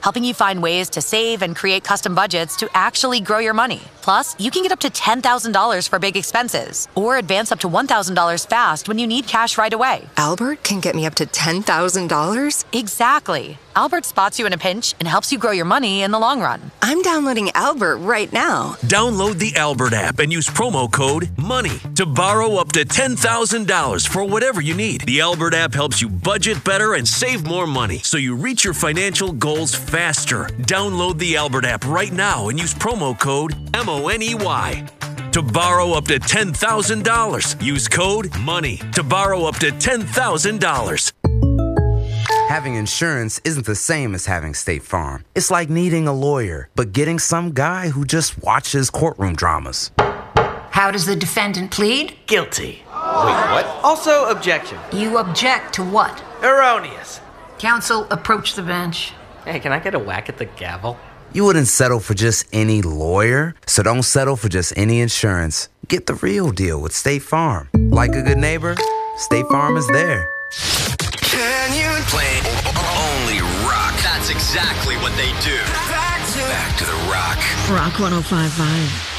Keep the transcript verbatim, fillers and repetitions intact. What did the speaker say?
helping you find ways to save and create custom budgets to actually grow your money. Plus, you can get up to ten thousand dollars for big expenses or advance up to one thousand dollars fast when you need cash right away. Albert can get me up to ten thousand dollars? Exactly. Albert spots you in a pinch and helps you grow your money in the long run. I'm downloading Albert right now. Download the Albert app and use promo code MONEY to borrow up to ten thousand dollars for whatever you need. The Albert app helps you budget better and save more money so you reach your financial goals faster. Download the Albert app right now and use promo code M O N E Y to borrow up to ten thousand dollars. Use code MONEY to borrow up to ten thousand dollars. Having insurance isn't the same as having State Farm. It's like needing a lawyer, but getting some guy who just watches courtroom dramas. How does the defendant plead? Guilty. Wait, what? Also, objection. You object to what? Erroneous. Counsel, approach the bench. Hey, can I get a whack at the gavel? You wouldn't settle for just any lawyer, so don't settle for just any insurance. Get the real deal with State Farm. Like a good neighbor, State Farm is there. Can you play only rock? That's exactly what they do. Back to, Back to the rock. Rock one oh five point five.